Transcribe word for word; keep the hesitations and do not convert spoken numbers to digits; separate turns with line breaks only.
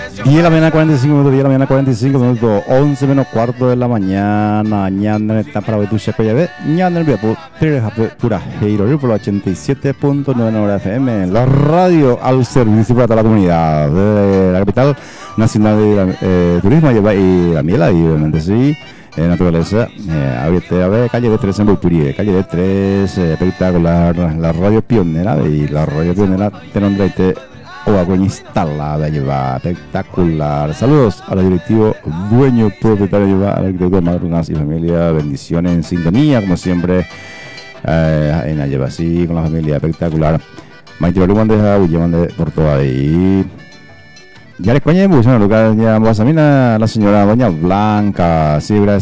diez de la mañana, cuarenta y cinco minutos, diez de la mañana, cuarenta y cinco minutos, once menos cuarto de la mañana. Ñana está para ver tu checo ya ve. Ñana el viapo, tres pura Heiro, por ochenta y siete punto nueve F M. La radio al servicio para toda la comunidad de la capital nacional de eh, turismo y la miela, y obviamente sí. Eh, naturaleza, eh, ahorita a ver, calle de tres en Buturí, calle de tres, eh, espectacular, la radio pionera, y la radio pionera te nombre te o agua instalada, lleva espectacular. Saludos a los directivos, dueño, propietario, lleva al arquitecto Madrunas y familia, bendiciones en sintonía, como siempre, eh, en la lleva así, con la familia, espectacular. Maite Baluman de Jaúl, de por todo ahí. Ya les coñé, pues, bueno, Lucas, ya vamos a mirar la señora Doña Blanca, sí, gracias.